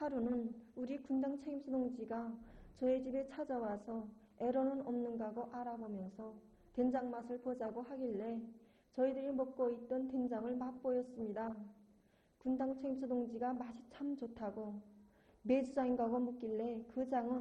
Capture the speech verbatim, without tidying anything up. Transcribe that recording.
하루는 우리 군당 책임수 동지가 저희 집에 찾아와서 애로는 없는가고 알아보면서 된장 맛을 보자고 하길래 저희들이 먹고 있던 된장을 맛보였습니다. 군당 책임수 동지가 맛이 참 좋다고 매주장인가고 묻길래 그 장은